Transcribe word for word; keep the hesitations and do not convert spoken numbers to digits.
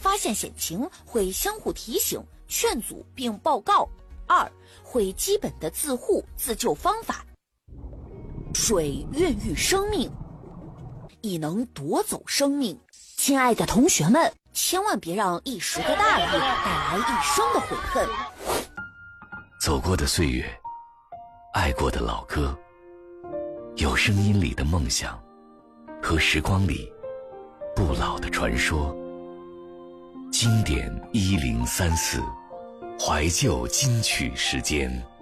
发现险情会相互提醒、劝阻并报告。二、会基本的自护自救方法。水孕育生命，亦能夺走生命。亲爱的同学们，千万别让一时的大意带来一生的悔恨。 走过的岁月，爱过的老歌，有声音里的梦想，和时光里不老的传说。经典一零三四，怀旧金曲时间。